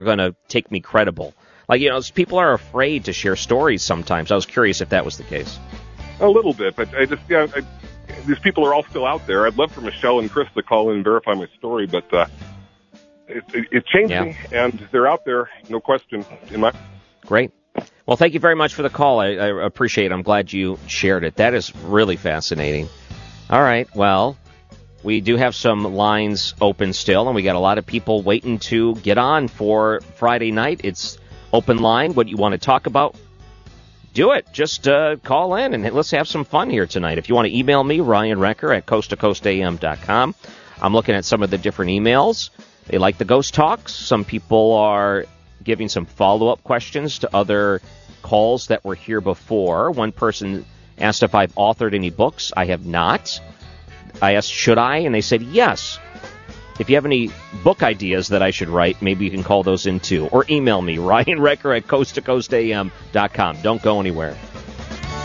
going to take me credible. Like, people are afraid to share stories sometimes. I was curious if that was the case. A little bit, but these people are all still out there. I'd love for Michelle and Chris to call in and verify my story, but it's changing, and they're out there, no question. Great. Well, thank you very much for the call. I appreciate it. I'm glad you shared it. That is really fascinating. All right, well, we do have some lines open still, and we got a lot of people waiting to get on for Friday night. It's open line. What you want to talk about, do it. Just call in, and let's have some fun here tonight. If you want to email me, Ryan Recker at coasttocoastam.com. I'm looking at some of the different emails. They like the ghost talks. Some people are giving some follow-up questions to other calls that were here before. One person asked if I've authored any books. I have not. I asked, should I? And they said, yes. If you have any book ideas that I should write, maybe you can call those in too. Or email me, Ryan Recker at coasttocoastam.com. Don't go anywhere.